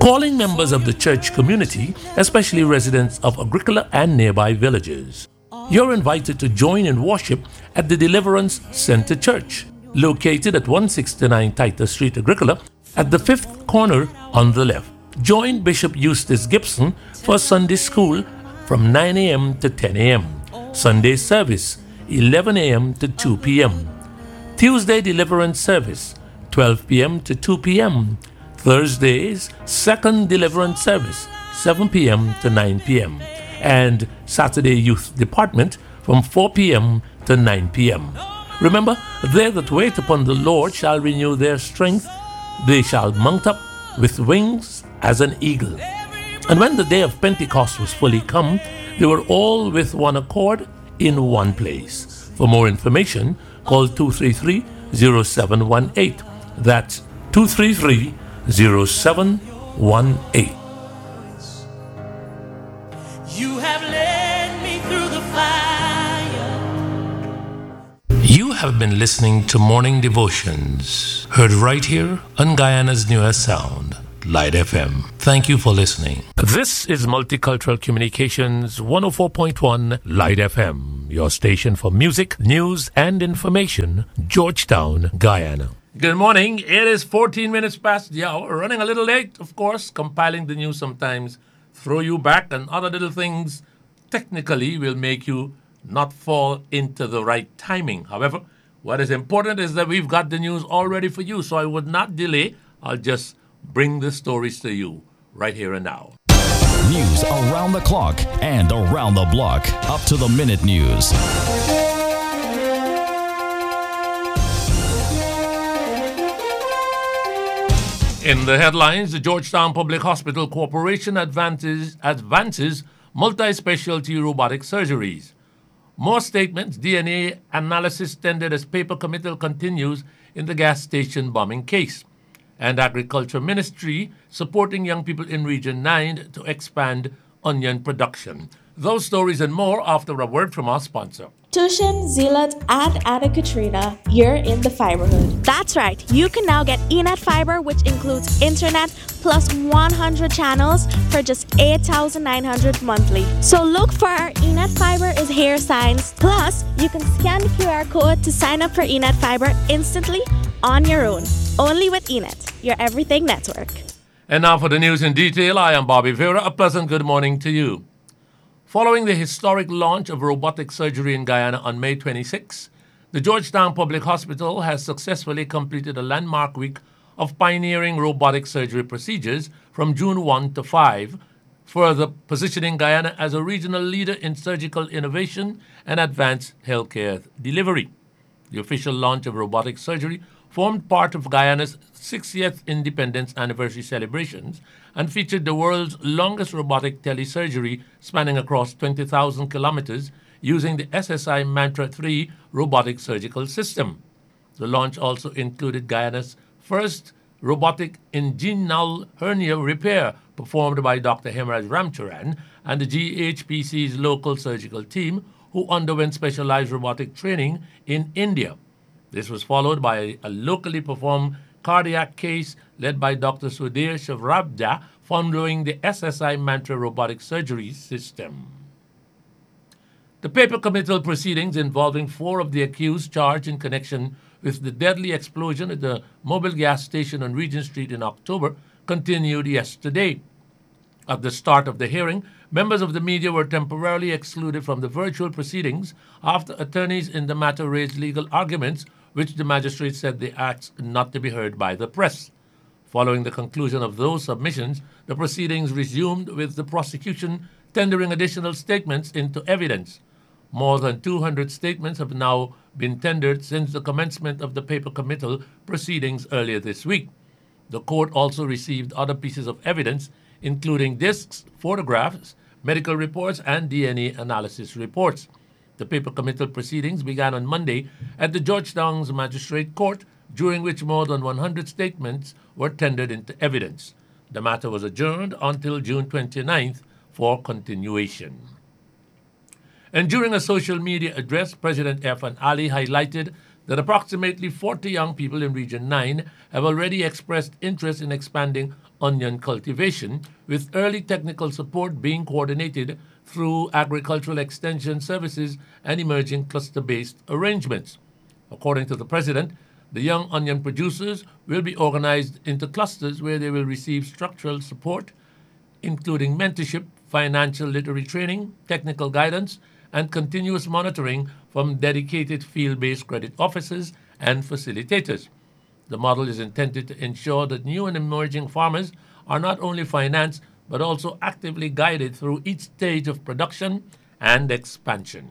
calling members of the church community, especially residents of Agricola and nearby villages. You're invited to join in worship at the Deliverance Center Church, located at 169 Titus Street, Agricola, at the fifth corner on the left. Join Bishop Eustace Gibson for Sunday school from 9 a.m. to 10 a.m. Sunday service, 11 a.m. to 2 p.m. Tuesday deliverance service, 12 p.m. to 2 p.m. Thursdays, second deliverance service, 7 p.m. to 9 p.m. And Saturday youth department from 4 p.m. to 9 p.m. Remember, they that wait upon the Lord shall renew their strength. They shall mount up with wings as an eagle. And when the day of Pentecost was fully come, they were all with one accord in one place. For more information, call 233-0718. That's 233-0718. You have led me through the fire. You have been listening to Morning Devotions, heard right here on Guyana's newest sound, Light FM. Thank you for listening. This is Multicultural Communications 104.1 Light FM, your station for music, news, and information, Georgetown, Guyana. Good morning. It is 14 minutes past the hour. Running a little late, of course. Compiling the news sometimes throw you back, and other little things technically will make you not fall into the right timing. However, what is important is that we've got the news all ready for you, so I would not delay. I'll just bring the stories to you right here and now. News around the clock and around the block. Up to the minute news. In the headlines, the Georgetown Public Hospital Corporation advances multi-specialty robotic surgeries. More statements, DNA analysis tendered as paper committal continues in the gas station bombing case. And Agriculture Ministry supporting young people in Region 9 to expand onion production. Those stories and more after a word from our sponsor. Tushin, Zealot, and Anna Katrina, you're in the Fiberhood. That's right. You can now get Enet Fiber, which includes internet plus 100 channels for just $8,900 monthly. So look for our Enet Fiber is here signs. Plus, you can scan the QR code to sign up for Enet Fiber instantly on your own. Only with Enet, your everything network. And now for the news in detail, I am Bobby Vera. A pleasant good morning to you. Following the historic launch of robotic surgery in Guyana on May 26, the Georgetown Public Hospital has successfully completed a landmark week of pioneering robotic surgery procedures from June 1 to 5, further positioning Guyana as a regional leader in surgical innovation and advanced healthcare delivery. The official launch of robotic surgery formed part of Guyana's 60th independence anniversary celebrations and featured the world's longest robotic telesurgery spanning across 20,000 kilometers using the SSI Mantra 3 robotic surgical system. The launch also included Guyana's first robotic inguinal hernia repair performed by Dr. Hemaraj Ramcharan and the GHPC's local surgical team who underwent specialized robotic training in India. This was followed by a locally performed cardiac case led by Dr. Sudhir Shivrabda following the SSI Mantra robotic surgery system. The paper committal proceedings involving 4 of the accused charged in connection with the deadly explosion at the Mobil gas station on Regent Street in October continued yesterday. At the start of the hearing, members of the media were temporarily excluded from the virtual proceedings after attorneys in the matter raised legal arguments which the magistrate said they asked not to be heard by the press. Following the conclusion of those submissions, the proceedings resumed with the prosecution tendering additional statements into evidence. More than 200 statements have now been tendered since the commencement of the paper committal proceedings earlier this week. The court also received other pieces of evidence, including discs, photographs, medical reports, and DNA analysis reports. The paper committal proceedings began on Monday at the Georgetown's Magistrate Court, during which more than 100 statements were tendered into evidence. The matter was adjourned until June 29th for continuation. And during a social media address, President Irfaan Ali highlighted that approximately 40 young people in Region 9 have already expressed interest in expanding onion cultivation, with early technical support being coordinated through agricultural extension services and emerging cluster-based arrangements. According to the president, the young onion producers will be organized into clusters where they will receive structural support, including mentorship, financial literacy training, technical guidance, and continuous monitoring from dedicated field-based credit officers and facilitators. The model is intended to ensure that new and emerging farmers are not only financed but also actively guided through each stage of production and expansion.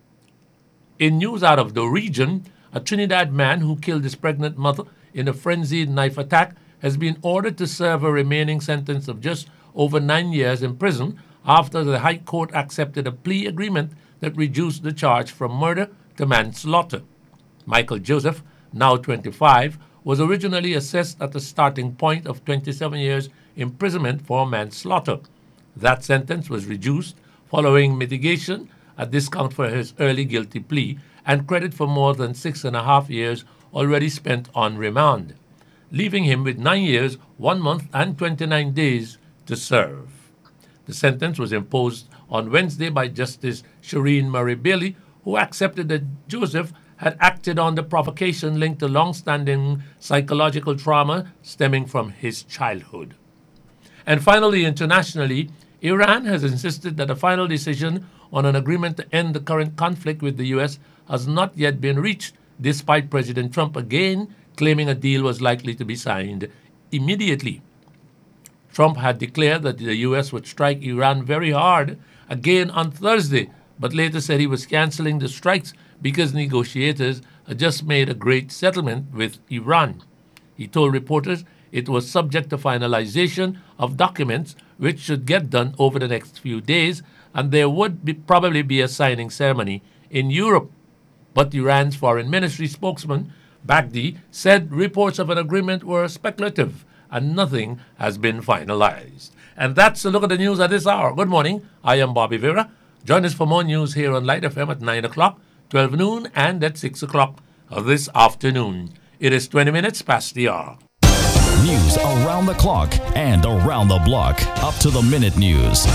In news out of the region, a Trinidad man who killed his pregnant mother in a frenzied knife attack has been ordered to serve a remaining sentence of just over 9 years in prison after the High Court accepted a plea agreement that reduced the charge from murder to manslaughter. Michael Joseph, now 25, was originally assessed at a starting point of 27 years imprisonment for manslaughter. That sentence was reduced following mitigation, a discount for his early guilty plea, and credit for more than 6.5 years already spent on remand, leaving him with 9 years, 1 month, and 29 days to serve. The sentence was imposed on Wednesday by Justice Shireen Murray Bailey, who accepted that Joseph had acted on the provocation linked to long-standing psychological trauma stemming from his childhood. And finally, internationally, Iran has insisted that a final decision on an agreement to end the current conflict with the U.S. has not yet been reached, despite President Trump again claiming a deal was likely to be signed immediately. Trump had declared that the U.S. would strike Iran very hard again on Thursday, but later said he was canceling the strikes because negotiators had just made a great settlement with Iran. He told reporters it was subject to finalization of documents which should get done over the next few days, and there would probably be a signing ceremony in Europe. But Iran's foreign ministry spokesman, Baghdadi, said reports of an agreement were speculative and nothing has been finalized. And that's a look at the news at this hour. Good morning. I am Bobby Vera. Join us for more news here on Light FM at 9 o'clock, 12 noon, and at 6 o'clock this afternoon. It is 20 minutes past the hour. News around the clock and around the block. Up to the minute news.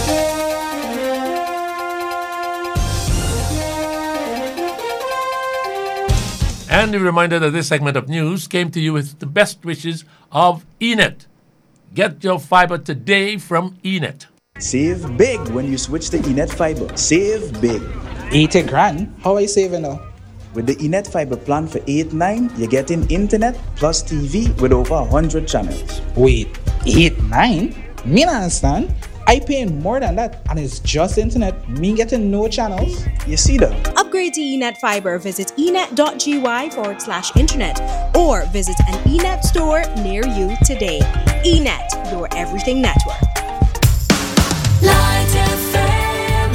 And a reminder that this segment of news came to you with the best wishes of Enet. Get your fiber today from Enet. Save big when you switch to Enet Fiber. Save big. 80 grand? How are you saving now? With the Enet Fiber plan for $8.9, you're getting internet plus TV with over 100 channels. Wait, $8.9? Me not understand. I paying more than that, and it's just internet. Me getting no channels. You see that? Upgrade to Enet Fiber. Visit enet.gy/internet or visit an Enet store near you today. Enet, your everything network. Light FM.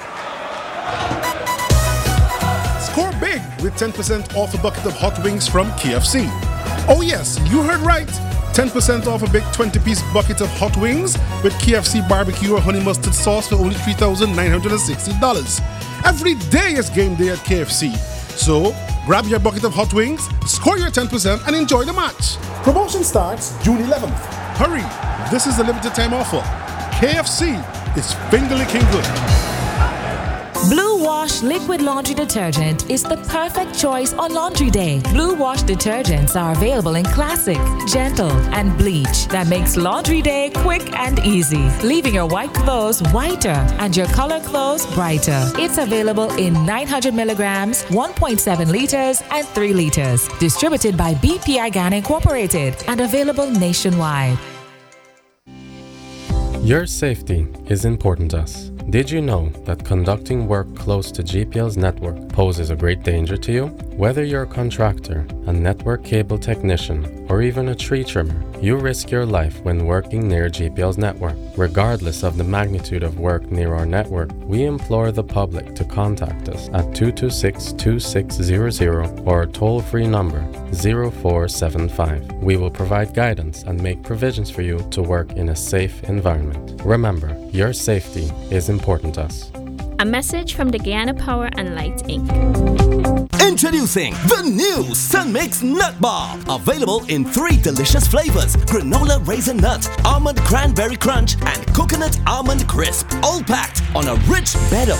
Score big with 10% off a bucket of hot wings from KFC. Oh yes, you heard right. 10% off a big 20-piece bucket of hot wings with KFC barbecue or honey mustard sauce for only $3,960. Every day is game day at KFC. So, grab your bucket of hot wings, score your 10% and enjoy the match. Promotion starts June 11th. Hurry, this is a limited time offer. KFC is finger-licking good. Blue Wash Liquid Laundry Detergent is the perfect choice on laundry day. Blue Wash detergents are available in classic, gentle, and bleach that makes laundry day quick and easy, leaving your white clothes whiter and your color clothes brighter. It's available in 900 milligrams, 1.7 liters, and 3 liters. Distributed by BPI Ghana Incorporated and available nationwide. Your safety is important to us. Did you know that conducting work close to GPL's network poses a great danger to you? Whether you're a contractor, a network cable technician, or even a tree trimmer, you risk your life when working near GPL's network. Regardless of the magnitude of work near our network, we implore the public to contact us at 226-2600 or our toll-free number 0475. We will provide guidance and make provisions for you to work in a safe environment. Remember, your safety is important to us. A message from the Guyana Power and Light Inc. Introducing the new Sun Mix Nut Bar. Available in 3 delicious flavors: granola raisin nut, almond cranberry crunch, and coconut almond crisp. All packed on a rich bed of